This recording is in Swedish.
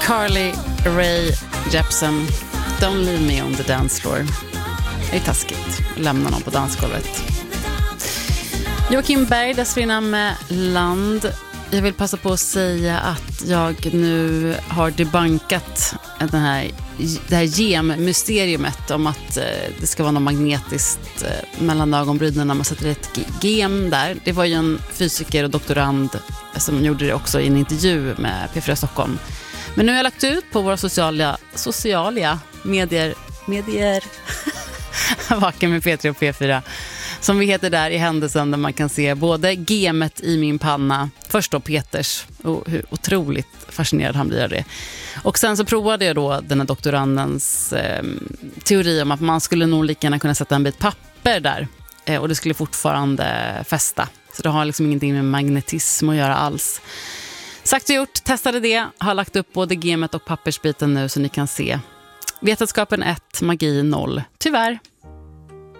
Carly Rae Jepsen, Don't leave me on the dance floor. Det är taskigt att lämna någon på dansgolvet. Joakim Berg dessförinnan med Land. Jag vill passa på att säga att jag nu har debunkat det här gem-mysteriumet om att det ska vara något magnetiskt mellan ögonbrynen när man sätter ett gem där. Det var ju en fysiker och doktorand som gjorde det också i en intervju med P4 Stockholm. Men nu har jag lagt ut på våra sociala medier Vaken med P3 och P4 som vi heter där i händelsen, där man kan se både gemet i min panna, först då Peters, och hur otroligt fascinerad han blir av det. Och sen så provade jag då den här doktorandens teori om att man skulle nog lika gärna kunna sätta en bit papper där och det skulle fortfarande fästa. Så det har liksom ingenting med magnetism att göra alls. Sagt och gjort, testade det, har lagt upp både gemet och pappersbiten nu så ni kan se. Vetenskapen 1, magi 0. Tyvärr.